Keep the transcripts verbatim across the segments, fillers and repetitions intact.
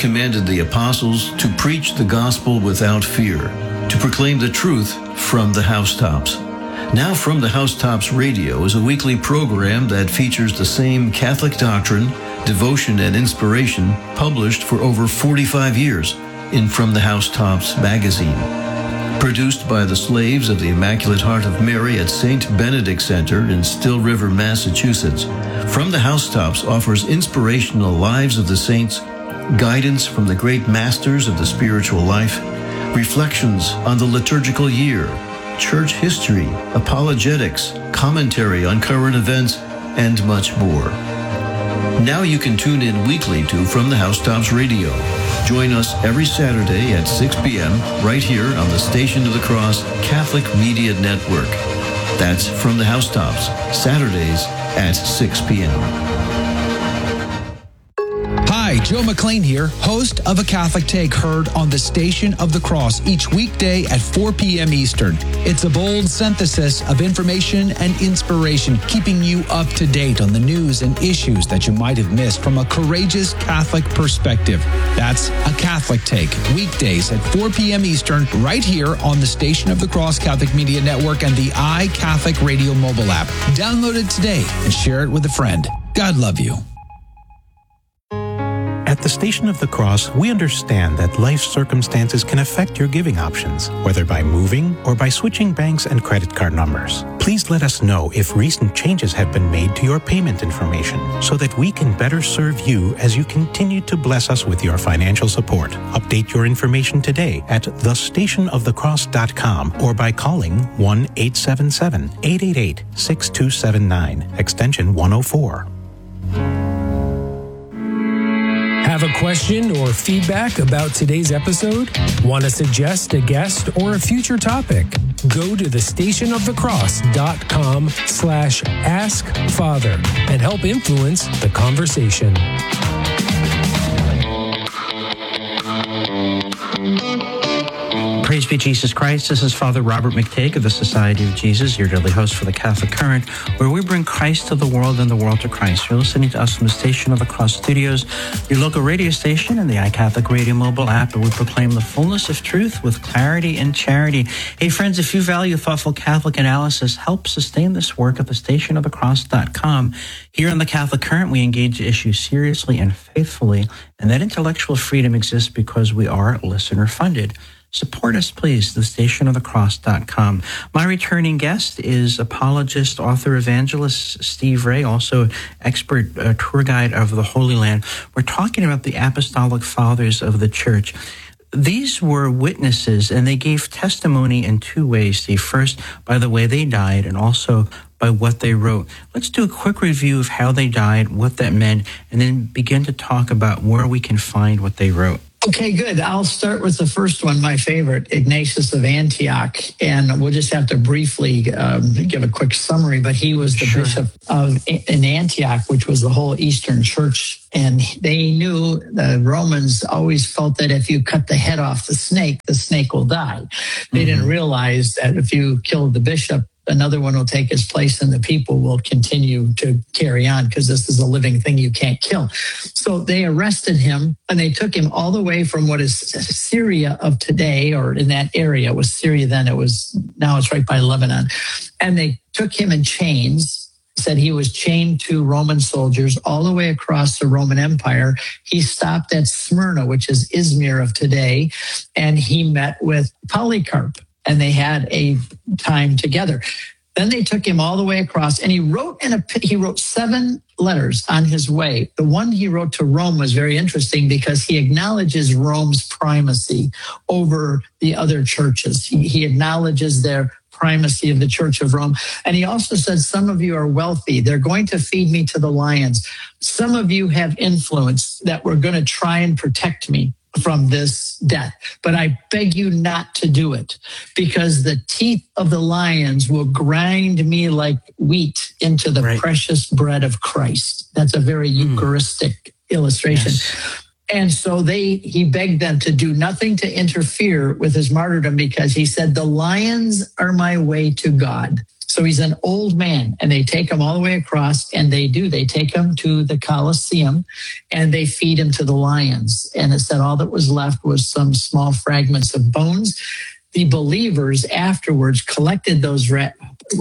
commanded the apostles to preach the gospel without fear, to proclaim the truth from the housetops. Now From the Housetops Radio is a weekly program that features the same Catholic doctrine, devotion, and inspiration published for over forty-five years in From the Housetops magazine. Produced by the slaves of the Immaculate Heart of Mary at Saint Benedict Center in Still River, Massachusetts, From the Housetops offers inspirational lives of the saints, guidance from the great masters of the spiritual life, reflections on the liturgical year, church history, apologetics, commentary on current events, and much more. Now you can tune in weekly to From the Housetops Radio. Join us every Saturday at six p.m. right here on the Station of the Cross Catholic Media Network. That's From the Housetops, Saturdays at six p.m. Hi, Joe McLean here, host of A Catholic Take, heard on the Station of the Cross each weekday at four p.m. Eastern. It's a bold synthesis of information and inspiration, keeping you up to date on the news and issues that you might have missed from a courageous Catholic perspective. That's A Catholic Take, weekdays at four p.m. Eastern, right here on the Station of the Cross Catholic Media Network and the iCatholic Radio mobile app. Download it today and share it with a friend. God love you. At the Station of the Cross, we understand that life circumstances can affect your giving options, whether by moving or by switching banks and credit card numbers. Please let us know if recent changes have been made to your payment information so that we can better serve you as you continue to bless us with your financial support. Update your information today at the station of the cross dot com or by calling one eight seven seven, eight eight eight, six two seven nine, extension one oh four. Have a question or feedback about today's episode? Want to suggest a guest or a future topic? Go to the station of the cross dot com slash ask father and help influence the conversation. Praise be Jesus Christ. This is Father Robert McTague of the Society of Jesus, your daily host for the Catholic Current, where we bring Christ to the world and the world to Christ. You're listening to us from the Station of the Cross Studios, your local radio station, and the iCatholic Radio mobile app, where we proclaim the fullness of truth with clarity and charity. Hey, friends, if you value thoughtful Catholic analysis, help sustain this work at the station of the cross dot com. Here on the Catholic Current, we engage issues seriously and faithfully, and that intellectual freedom exists because we are listener-funded. Support us, please, the station of the cross dot com. My returning guest is apologist, author, evangelist Steve Ray, also expert uh, tour guide of the Holy Land. We're talking about the apostolic fathers of the church. These were witnesses, and they gave testimony in two ways, Steve. First, by the way they died, and also by what they wrote. Let's do a quick review of how they died, what that meant, and then begin to talk about where we can find what they wrote. Okay, good. I'll start with the first one, my favorite, Ignatius of Antioch. And we'll just have to briefly um, give a quick summary, but he was the sure. bishop of in Antioch, which was the whole Eastern Church. And they knew, the Romans always felt that if you cut the head off the snake, the snake will die. They mm-hmm. didn't realize that if you killed the bishop, another one will take his place and the people will continue to carry on because this is a living thing you can't kill. So they arrested him and they took him all the way from what is Syria of today, or in that area. It was Syria then, it was, now it's right by Lebanon. And they took him in chains, said he was chained to Roman soldiers all the way across the Roman Empire. He stopped at Smyrna, which is Izmir of today, and he met with Polycarp. And they had a time together. Then they took him all the way across, and he wrote in a he wrote seven letters on his way. The one he wrote to Rome was very interesting because he acknowledges Rome's primacy over the other churches. He, he acknowledges their primacy of the Church of Rome. And he also says, some of you are wealthy. They're going to feed me to the lions. Some of you have influence that were going to try and protect me from this death. But I beg you not to do it, because the teeth of the lions will grind me like wheat into the right. precious bread of Christ. That's a very mm. Eucharistic illustration. Yes. And so they, he begged them to do nothing to interfere with his martyrdom, because he said, the lions are my way to God. So he's an old man, and they take him all the way across, and they do. They take him to the Colosseum, and they feed him to the lions. And it said all that was left was some small fragments of bones. The believers afterwards collected those ra-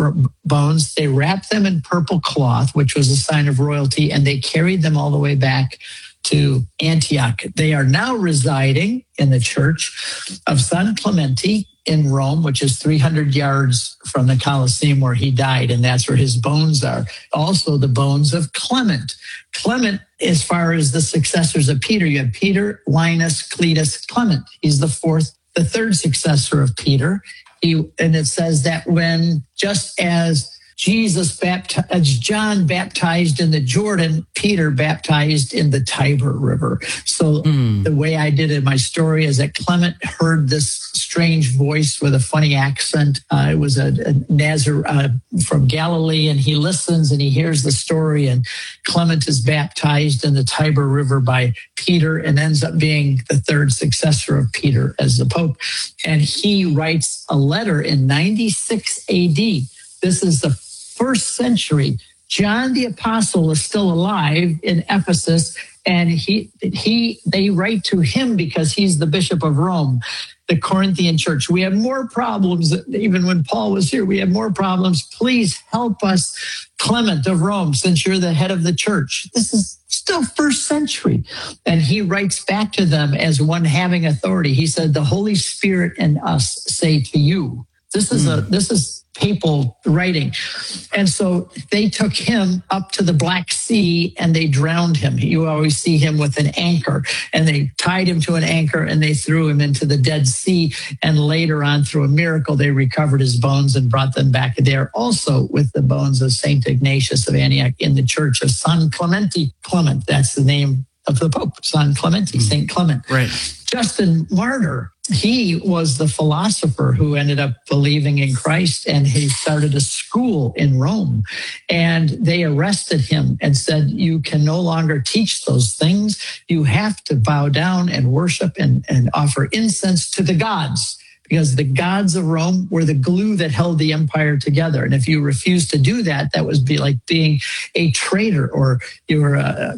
bones. They wrapped them in purple cloth, which was a sign of royalty, and they carried them all the way back to Antioch. They are now residing in the church of San Clemente in Rome, which is three hundred yards from the Colosseum where he died, and that's where his bones are. Also, the bones of Clement. Clement, as far as the successors of Peter, you have Peter, Linus, Cletus, Clement. He's the fourth, the third successor of Peter. He, and it says that when, just as Jesus baptized, as John baptized in the Jordan, Peter baptized in the Tiber River. So mm. the way I did it in my story is that Clement heard this strange voice with a funny accent. Uh, it was a, a Nazar uh, from Galilee, and he listens and he hears the story. And Clement is baptized in the Tiber River by Peter and ends up being the third successor of Peter as the Pope. And he writes a letter in ninety-six A D. This is the first century. John the Apostle is still alive in Ephesus, and he he they write to him because he's the Bishop of Rome, the Corinthian church. We have more problems, even when Paul was here, we have more problems. Please help us, Clement of Rome, since you're the head of the church. This is still first century. And he writes back to them as one having authority. He said, the Holy Spirit and us say to you. This is a this is papal writing. And so they took him up to the Black Sea and they drowned him. You always see him with an anchor, and they tied him to an anchor and they threw him into the Dead Sea. And later on, through a miracle, they recovered his bones and brought them back there, also with the bones of Saint Ignatius of Antioch in the church of San Clemente. Clement, that's the name of the Pope, San Clemente, mm-hmm. Saint Clement. Right. Justin Martyr, he was the philosopher who ended up believing in Christ, and he started a school in Rome. And they arrested him and said, you can no longer teach those things. You have to bow down and worship and, and offer incense to the gods, because the gods of Rome were the glue that held the empire together. And if you refused to do that, that would be like being a traitor, or you were a,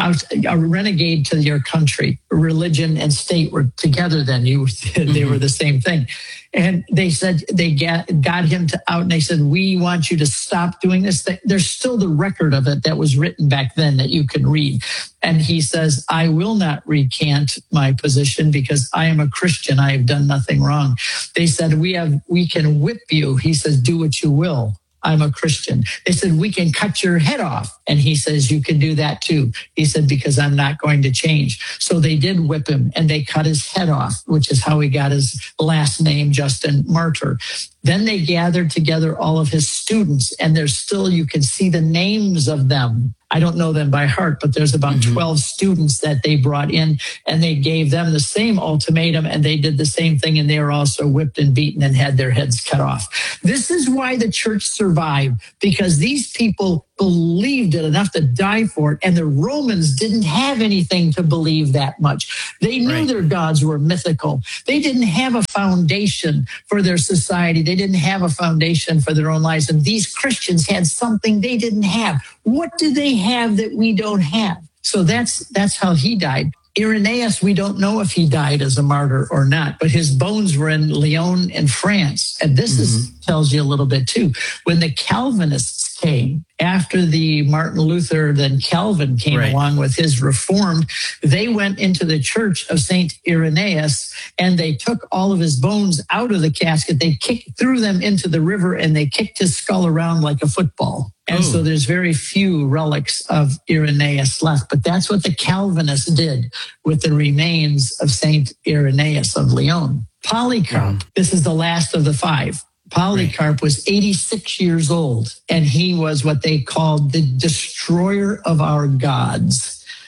a renegade to your country. Religion and state were together then. You, mm-hmm. They were the same thing. And they said, they got, got him to out, and they said, we want you to stop doing this. There's still the record of it that was written back then that you can read. And he says, I will not recant my position because I am a Christian. I have done nothing wrong. They said, we have, we can whip you. He says, do what you will. I'm a Christian. They said, we can cut your head off. And he says, you can do that too. He said, because I'm not going to change. So they did whip him and they cut his head off, which is how he got his last name, Justin Martyr. Then they gathered together all of his students, and there's still, you can see the names of them. I don't know them by heart, but there's about mm-hmm. twelve students that they brought in, and they gave them the same ultimatum, and they did the same thing, and they were also whipped and beaten and had their heads cut off. This is why the church survived, because these people believed it enough to die for it, and the Romans didn't have anything to believe that much. They knew right. their gods were mythical. They didn't have a foundation for their society. They didn't have a foundation for their own lives, and these Christians had something they didn't have. What do they have that we don't have? So that's that's how he died. Irenaeus, we don't know if he died as a martyr or not, but his bones were in Lyon in France. And this mm-hmm. is, tells you a little bit too. When the Calvinists came, after the Martin Luther, then Calvin came right. along with his Reformed, they went into the church of Saint Irenaeus and they took all of his bones out of the casket. They kicked, threw them into the river, and they kicked his skull around like a football. And oh. so there's very few relics of Irenaeus left. But that's what the Calvinists did with the remains of Saint Irenaeus of Lyon. Polycarp, wow. this is the last of the five. Polycarp was eighty-six years old, and he was what they called the destroyer of our gods.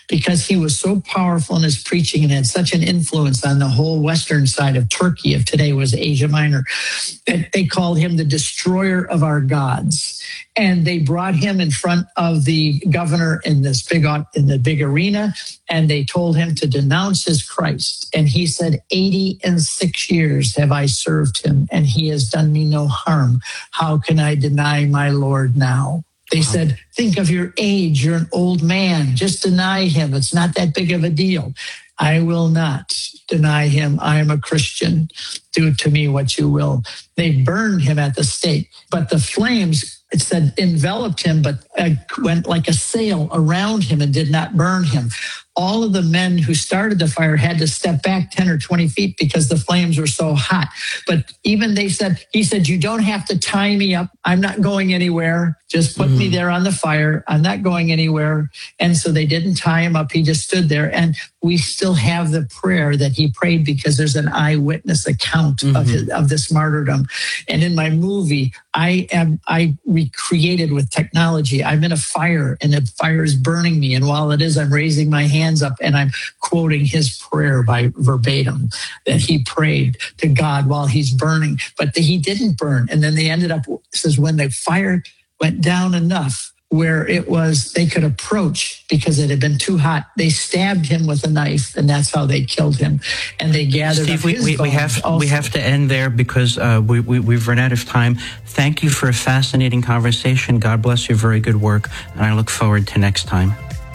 because he was so powerful in his preaching and had such an influence on the whole western side of Turkey, of today was Asia Minor, that they called him the destroyer of our gods. And they brought him in front of the governor in this big in the big arena, and they told him to denounce his Christ. And he said, eighty and six years have I served him, and he has done me no harm. How can I deny my Lord now? They said, think of your age. You're an old man. Just deny him. It's not that big of a deal. I will not deny him. I am a Christian. Do to me what you will. They burned him at the stake, but the flames, it said, enveloped him, but uh, went like a sail around him and did not burn him. All of the men who started the fire had to step back ten or twenty feet because the flames were so hot. But even they said, he said, you don't have to tie me up. I'm not going anywhere. Just put mm-hmm. me there on the fire. I'm not going anywhere. And so they didn't tie him up. He just stood there. And we still have the prayer that he prayed because there's an eyewitness account mm-hmm. of his, of this martyrdom. And in my movie, I am I recreated with technology. I'm in a fire and the fire is burning me. And while it is, I'm raising my hands up and I'm quoting his prayer by verbatim that he prayed to God while he's burning, but the, he didn't burn. And then they ended up, it says when the fire went down enough where it was, they could approach because it had been too hot. They stabbed him with a knife, and that's how they killed him. And they gathered Steve, up we, his we, we have also. we have to end there because uh, we, we, we've run out of time. Thank you for a fascinating conversation. God bless your very good work, and I look forward to next time.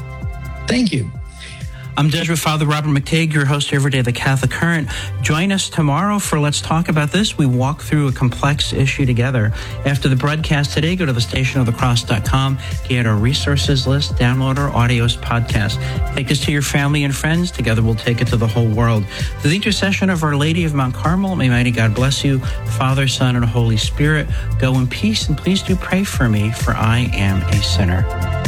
Thank you. I'm Jesuit Father Robert McTague, your host every day of the Catholic Current. Join us tomorrow for Let's Talk About This. We walk through a complex issue together. After the broadcast today, go to the station of the cross dot com, get our resources list, download our audios podcast. Take this to your family and friends. Together we'll take it to the whole world. Through the intercession of Our Lady of Mount Carmel, may mighty God bless you, Father, Son, and Holy Spirit. Go in peace, and please do pray for me, for I am a sinner.